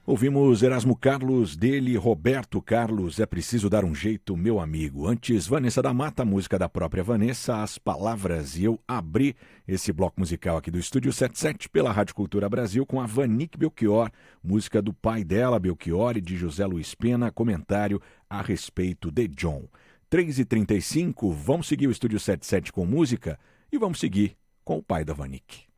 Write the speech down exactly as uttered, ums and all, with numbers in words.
Ouvimos Erasmo Carlos, dele Roberto Carlos, É Preciso Dar um Jeito, Meu Amigo. Antes, Vanessa da Mata, música da própria Vanessa, As Palavras. E eu abri esse bloco musical aqui do Estúdio setenta e sete pela Rádio Cultura Brasil com a Vanique Belchior, música do pai dela, Belchior, e de José Luiz Pena, comentário a respeito de John. três e trinta e cinco, vamos seguir o Estúdio setenta e sete com música e vamos seguir com o pai da Vanique.